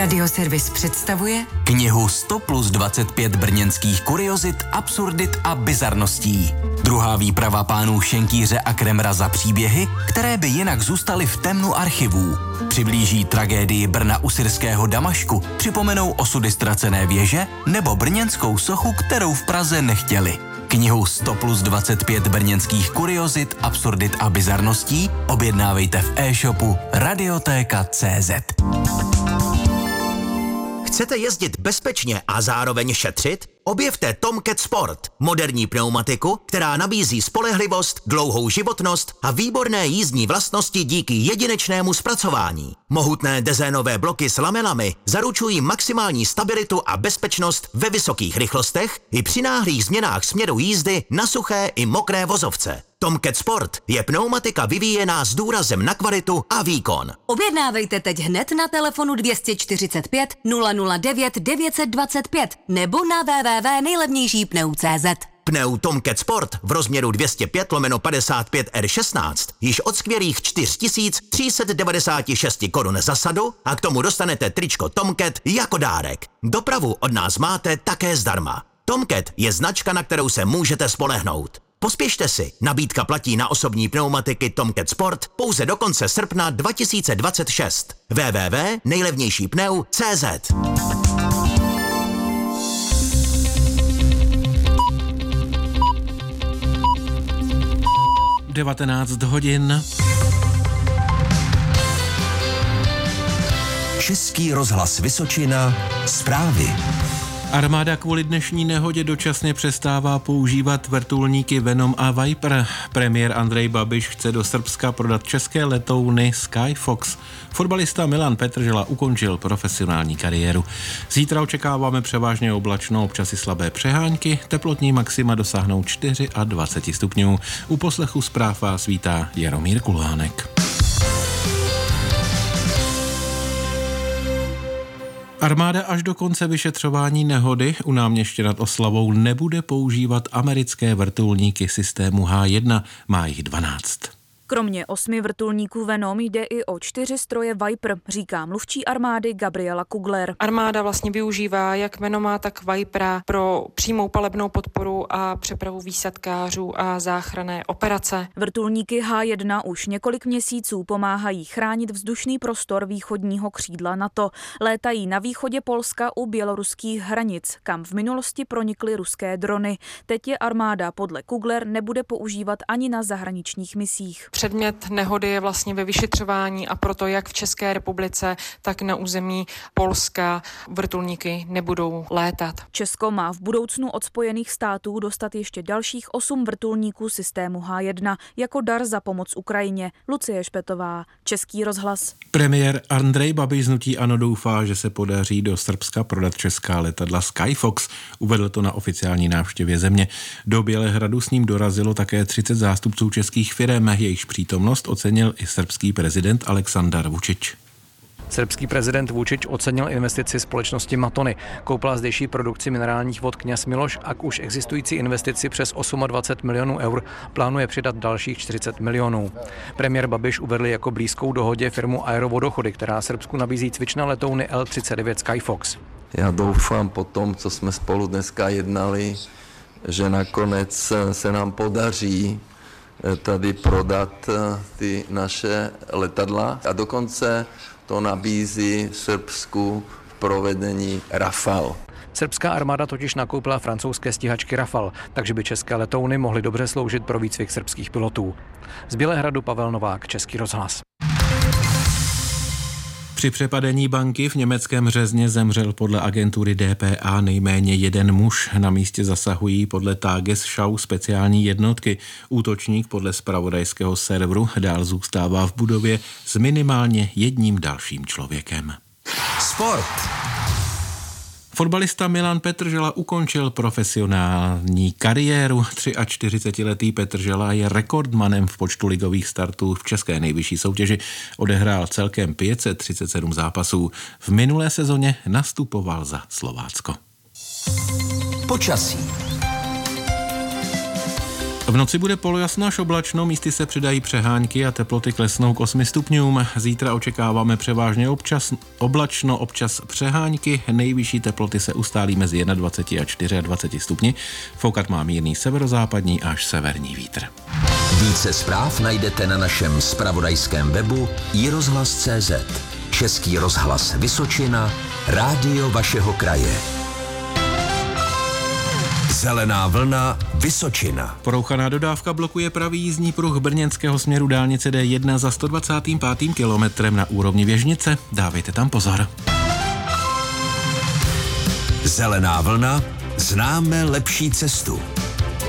Radioservis představuje knihu 100 plus 25 brněnských kuriozit, absurdit a bizarností. Druhá výprava pánů Šenkýře a Kremra za příběhy, které by jinak zůstaly v temnu archivů. Přiblíží tragédii Brna u syrského Damašku, připomenou osudy ztracené věže nebo brněnskou sochu, kterou v Praze nechtěli. Knihu 100 plus 25 brněnských kuriozit, absurdit a bizarností objednávejte v e-shopu Radiotéka.cz. Chcete jezdit bezpečně a zároveň šetřit? Objevte Tomcat Sport, moderní pneumatiku, která nabízí spolehlivost, dlouhou životnost a výborné jízdní vlastnosti díky jedinečnému zpracování. Mohutné dezénové bloky s lamelami zaručují maximální stabilitu a bezpečnost ve vysokých rychlostech i při náhlých změnách směru jízdy na suché i mokré vozovce. Tomcat Sport je pneumatika vyvíjená s důrazem na kvalitu a výkon. Objednávejte teď hned na telefonu 245 009 925 nebo na www.nejlevnějšípneu.cz. Pneu Tomcat Sport v rozměru 205/55 R16 již od skvělých 4396 korun za sadu a k tomu dostanete tričko Tomcat jako dárek. Dopravu od nás máte také zdarma. Tomcat je značka, na kterou se můžete spolehnout. Pospěšte si, nabídka platí na osobní pneumatiky Tomcat Sport pouze do konce srpna 2026. www.nejlevnějšípneu.cz. 19 hodin. Český rozhlas Vysočina, zprávy. Armáda kvůli dnešní nehodě dočasně přestává používat vrtulníky Venom a Viper. Premiér Andrej Babiš chce do Srbska prodat české letouny Skyfox. Fotbalista Milan Petržela ukončil profesionální kariéru. Zítra očekáváme převážně oblačno, občas i slabé přehánky, teplotní maxima dosáhnou 24 stupňů. U poslechu zpráv vás vítá Jaromír Kulhánek. Armáda až do konce vyšetřování nehody u náměště nad Oslavou nebude používat americké vrtulníky systému H1, má jich 12. Kromě 8 vrtulníků Venom jde i o 4 stroje Viper, říká mluvčí armády Gabriela Kugler. Armáda vlastně využívá jak Venoma, tak Vipera pro přímou palebnou podporu a přepravu výsadkářů a záchranné operace. Vrtulníky H1 už několik měsíců pomáhají chránit vzdušný prostor východního křídla NATO. Létají na východě Polska u běloruských hranic, kam v minulosti pronikly ruské drony. Teď je armáda podle Kugler nebude používat ani na zahraničních misích. Předmět nehody je vlastně ve vyšetřování a proto jak v České republice, tak na území Polska vrtulníky nebudou létat. Česko má v budoucnu od Spojených států dostat ještě dalších 8 vrtulníků systému H1 jako dar za pomoc Ukrajině. Lucie Špetová, Český rozhlas. Premiér Andrej Babiš z hnutí ANO doufá, že se podaří do Srbska prodat česká letadla Skyfox. Uvedl to na oficiální návštěvě země. Do Bělehradu s ním dorazilo také 30 zástupců českých firem, jejichž přítomnost ocenil i srbský prezident Aleksandar Vučić. Srbský prezident Vučić ocenil investici společnosti Matony. Koupila zdejší produkci minerálních vod Kněz Miloš a k už existující investici přes 28 milionů eur plánuje přidat dalších 40 milionů. Premiér Babiš uvedl jako blízkou dohodě firmu Aerovodochody, která Srbsku nabízí cvičné letouny L-39 Skyfox. Já doufám po tom, co jsme spolu dneska jednali, že nakonec se nám podaří tady prodat ty naše letadla a dokonce to nabízí Srbsku v provedení Rafale. Srbská armáda totiž nakoupila francouzské stíhačky Rafale, takže by české letouny mohly dobře sloužit pro výcvik srbských pilotů. Z Bělehradu Pavel Novák, Český rozhlas. Při přepadení banky v německém Řezně zemřel podle agentury dpa nejméně jeden muž. Na místě zasahují podle Tagesschau speciální jednotky. Útočník podle zpravodajského serveru dál zůstává v budově s minimálně jedním dalším člověkem. Sport. Fotbalista Milan Petržela ukončil profesionální kariéru. 43letý Petržela je rekordmanem v počtu ligových startů v české nejvyšší soutěži. Odehrál celkem 537 zápasů. V minulé sezóně nastupoval za Slovácko. Počasí. V noci bude polojasno až oblačno, místy se přidají přehánky a teploty klesnou k 8 stupňům. Zítra očekáváme převážně občas oblačno, občas přehánky. Nejvyšší teploty se ustálí mezi 21 a 24 stupni. Foukat má mírný severozápadní až severní vítr. Více zpráv najdete na našem zpravodajském webu iRozhlas.cz. Český rozhlas Vysočina, rádio vašeho kraje. Zelená vlna Vysočina. Porouchaná dodávka blokuje pravý jízdní pruh brněnského směru dálnice D1 za 125. kilometrem na úrovni Věžnice. Dávejte tam pozor. Zelená vlna, známe lepší cestu.